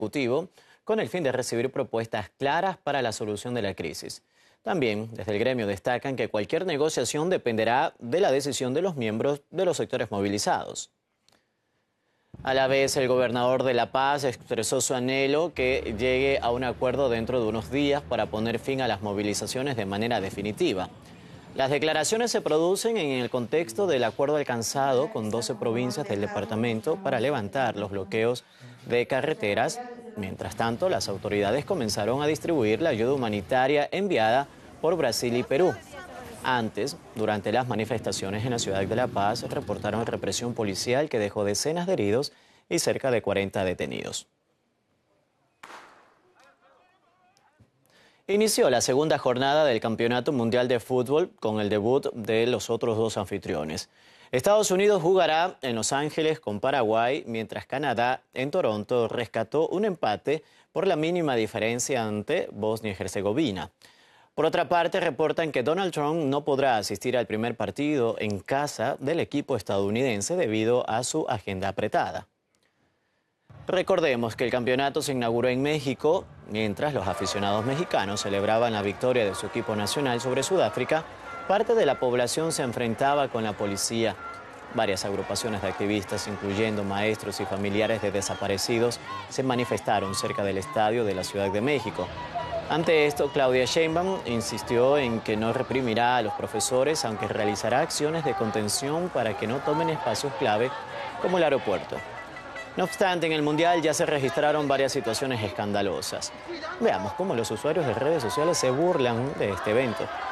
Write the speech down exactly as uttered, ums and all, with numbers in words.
Ejecutivo con el fin de recibir propuestas claras para la solución de la crisis. También, desde el gremio destacan que cualquier negociación dependerá de la decisión de los miembros de los sectores movilizados. A la vez, el gobernador de La Paz expresó su anhelo que llegue a un acuerdo dentro de unos días para poner fin a las movilizaciones de manera definitiva. Las declaraciones se producen en el contexto del acuerdo alcanzado con doce provincias del departamento para levantar los bloqueos de carreteras. Mientras tanto, las autoridades comenzaron a distribuir la ayuda humanitaria enviada por Brasil y Perú. Antes, durante las manifestaciones en la ciudad de La Paz, reportaron represión policial que dejó decenas de heridos y cerca de cuarenta detenidos. Inició la segunda jornada del Campeonato Mundial de Fútbol con el debut de los otros dos anfitriones. Estados Unidos jugará en Los Ángeles con Paraguay, mientras Canadá en Toronto rescató un empate por la mínima diferencia ante Bosnia y Herzegovina. Por otra parte, reportan que Donald Trump no podrá asistir al primer partido en casa del equipo estadounidense debido a su agenda apretada. Recordemos que el campeonato se inauguró en México, mientras los aficionados mexicanos celebraban la victoria de su equipo nacional sobre Sudáfrica. Parte de la población se enfrentaba con la policía. Varias agrupaciones de activistas, incluyendo maestros y familiares de desaparecidos, se manifestaron cerca del estadio de la Ciudad de México. Ante esto, Claudia Sheinbaum insistió en que no reprimirá a los profesores, aunque realizará acciones de contención para que no tomen espacios clave como el aeropuerto. No obstante, en el Mundial ya se registraron varias situaciones escandalosas. Veamos cómo los usuarios de redes sociales se burlan de este evento.